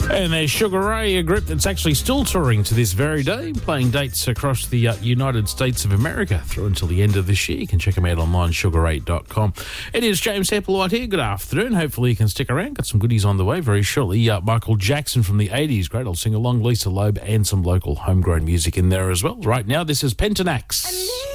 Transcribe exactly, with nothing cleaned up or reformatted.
And there's Sugar Ray, a group that's actually still touring to this very day, playing dates across the uh, United States of America through until the end of this year. You can check them out online, sugar ray dot com. It is James Applewhite here. Good afternoon. Hopefully you can stick around. Got some goodies on the way very shortly. Uh, Michael Jackson from the eighties, great old sing-along, Lisa Loeb, and some local homegrown music in there as well. Right now, this is Pentanax.